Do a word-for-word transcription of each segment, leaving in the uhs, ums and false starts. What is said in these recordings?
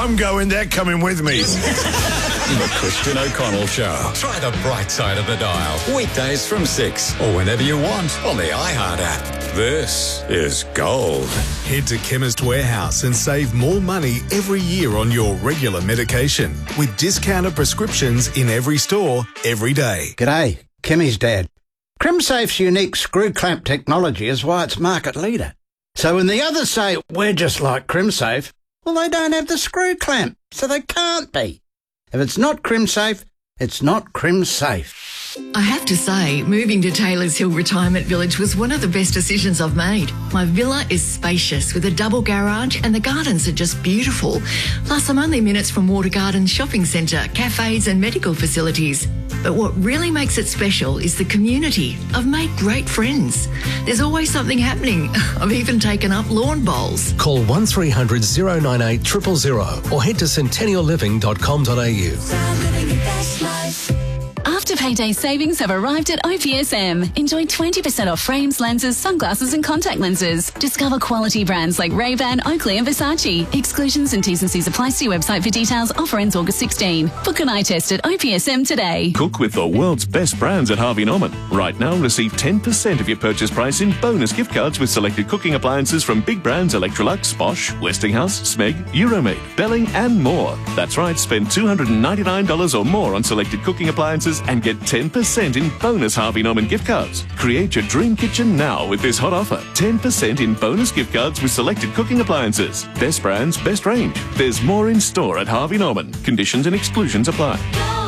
I'm going, they're coming with me. The Christian O'Connell Show. Try the bright side of the dial. Weekdays from six or whenever you want on the iHeart app. This is gold. Head to Chemist Warehouse and save more money every year on your regular medication with discounted prescriptions in every store, every day. G'day, Kimmy's dad. CrimSafe's unique screw clamp technology is why it's market leader. So when the others say we're just like CrimSafe, well, they don't have the screw clamp, so they can't be. If it's not CrimSafe, it's not CrimSafe. I have to say, moving to Taylors Hill Retirement Village was one of the best decisions I've made. My villa is spacious with a double garage and the gardens are just beautiful. Plus, I'm only minutes from Water Gardens Shopping Centre, cafes and medical facilities. But what really makes it special is the community. I've made great friends. There's always something happening. I've even taken up lawn bowls. Call one three hundred oh nine eight zero zero zero or head to centennial living dot com dot a u. After payday savings have arrived at O P S M. Enjoy twenty percent off frames, lenses, sunglasses and contact lenses. Discover quality brands like Ray-Ban, Oakley and Versace. Exclusions and T's and C's apply. See website for details. Offer ends August sixteenth. Book an eye test at O P S M today. Cook with the world's best brands at Harvey Norman. Right now, receive ten percent of your purchase price in bonus gift cards with selected cooking appliances from big brands Electrolux, Bosch, Westinghouse, Smeg, Euromade, Belling and more. That's right, spend two hundred ninety-nine dollars or more on selected cooking appliances and get ten percent in bonus Harvey Norman gift cards. Create your dream kitchen now with this hot offer. ten percent in bonus gift cards with selected cooking appliances. Best brands, best range. There's more in store at Harvey Norman. Conditions and exclusions apply.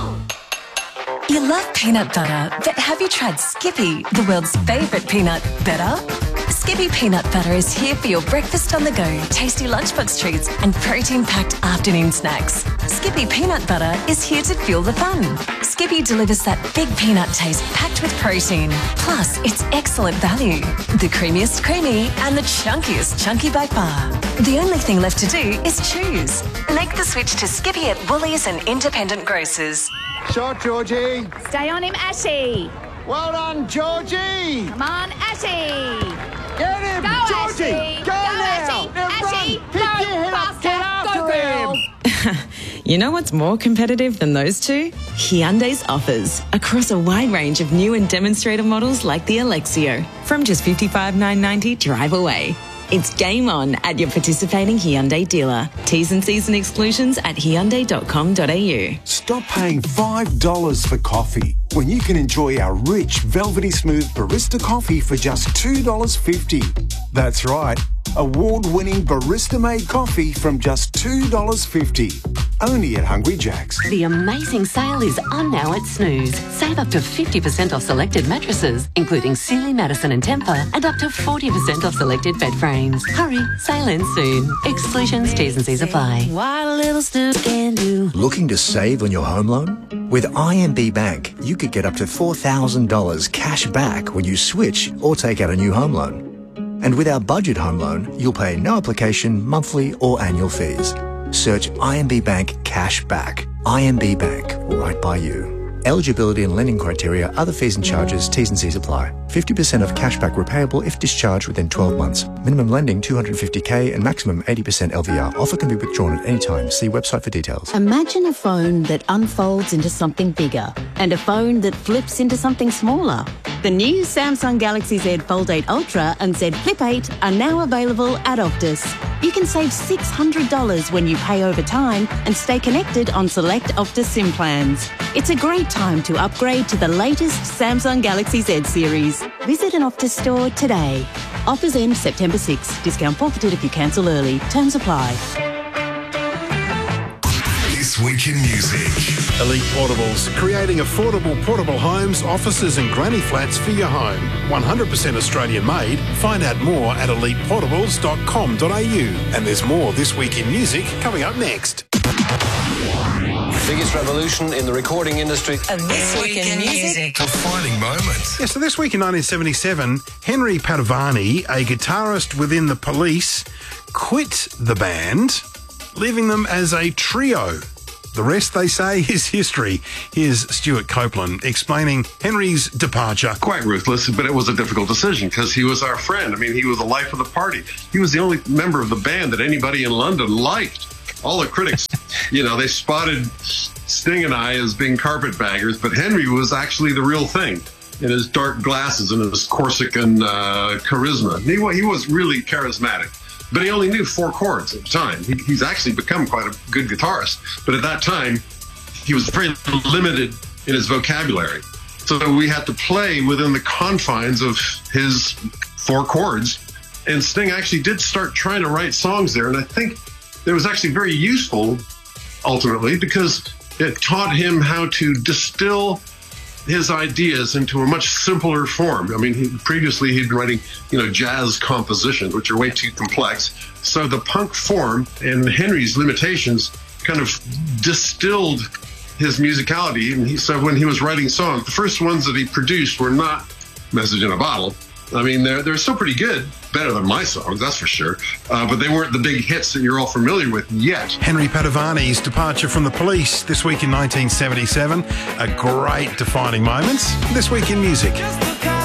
You love peanut butter, but have you tried Skippy, the world's favourite peanut butter? Skippy peanut butter is here for your breakfast on the go, tasty lunchbox treats and protein-packed afternoon snacks. Skippy peanut butter is here to fuel the fun. Skippy delivers that big peanut taste packed with protein. Plus, it's excellent value. The creamiest creamy and the chunkiest chunky by far. The only thing left to do is choose. Make the switch to Skippy at Woolies and independent grocers. Shot, Georgie. Stay on him, Ashy. Well done, Georgie. Come on, Ashy. Get him, go, Georgie. Ashy. Go, go now. Ashy. Ashy, Pick go, your head up. Get after go, girl. him. You know what's more competitive than those two? Hyundai's offers across a wide range of new and demonstrator models like the Alexio from just fifty-five thousand nine hundred ninety dollars drive away. It's game on at your participating Hyundai dealer. T's and C's and exclusions at hyundai dot com dot a u. Stop paying five dollars for coffee when you can enjoy our rich, velvety smooth barista coffee for just two dollars fifty. That's right, award-winning barista-made coffee from just two dollars fifty. Only at Hungry Jack's. The amazing sale is on now at Snooze. Save up to fifty percent off selected mattresses, including Sealy, Madison and Tempur, and up to forty percent off selected bed frames. Hurry, sale ends soon. Exclusions, T's and C's apply. What a little Snooze can do. Looking to save on your home loan? With I M B Bank, you could get up to four thousand dollars cash back when you switch or take out a new home loan. And with our budget home loan, you'll pay no application, monthly or annual fees. Search I M B Bank Cash Back. I M B Bank, right by you. Eligibility and lending criteria, other fees and charges, T's and C's apply. fifty percent of cashback repayable if discharged within twelve months. Minimum lending two hundred fifty thousand and maximum eighty percent L V R. Offer can be withdrawn at any time. See website for details. Imagine a phone that unfolds into something bigger and a phone that flips into something smaller. The new Samsung Galaxy Z Fold eight Ultra and Z Flip eight are now available at Optus. You can save six hundred dollars when you pay over time and stay connected on select Optus SIM plans. It's a great time to upgrade to the latest Samsung Galaxy Z series. Visit an Optus store today. Offers end September sixth. Discount forfeited if you cancel early. Terms apply. This Week in Music. Elite Portables, creating affordable portable homes, offices and granny flats for your home. one hundred percent Australian made. Find out more at elite portables dot com dot a u. And there's more This Week in Music coming up next. Biggest revolution in the recording industry. And This Week in Music. Defining moment. Yeah, so this week in nineteen seventy-seven, Henry Padovani, a guitarist within the Police, quit the band, leaving them as a trio. The rest, they say, is history. Here's Stuart Copeland explaining Henry's departure. Quite ruthless, but it was a difficult decision because he was our friend. I mean, he was the life of the party. He was the only member of the band that anybody in London liked. All the critics you know, they spotted Sting and I as being carpetbaggers, but Henry was actually the real thing in his dark glasses and his Corsican uh, charisma. He, he was really charismatic, but he only knew four chords at the time. He, he's actually become quite a good guitarist, but at that time, he was very limited in his vocabulary. So we had to play within the confines of his four chords. And Sting actually did start trying to write songs there. And I think it was actually very useful ultimately because it taught him how to distill his ideas into a much simpler form. I mean, he, previously he'd been writing, you know, jazz compositions, which are way too complex. So the punk form and Henry's limitations kind of distilled his musicality. And he, so when he was writing songs, the first ones that he produced were not Message in a Bottle. I mean, they're, they're still pretty good, better than my songs, that's for sure. Uh, but they weren't the big hits that you're all familiar with yet. Henry Padovani's departure from the Police this week in nineteen seventy-seven. A great defining moment. This week in music.